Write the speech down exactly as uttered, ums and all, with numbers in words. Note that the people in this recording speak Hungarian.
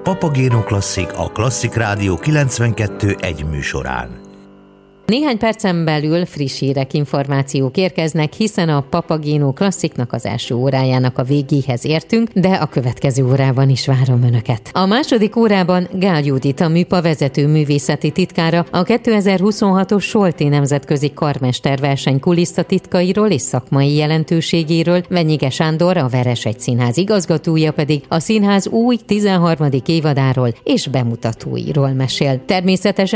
Papagéno Klasszik, a Klasszik Rádió kilencvenkettő egy műsorán. Néhány percen belül friss hírek, információk érkeznek, hiszen a Papagéno Klassziknak az első órájának a végéhez értünk, de a következő órában is várom Önöket. A második órában Gál Judit, a MÜPA vezető művészeti titkára a kétezer-huszonhatos Solti Nemzetközi Karmesterverseny kulisszatitkairól és szakmai jelentőségéről, Venyige Sándor, a Veresegy Színház igazgatója pedig a színház új tizenharmadik évadáról és bemutatóiról mesél. Természetesen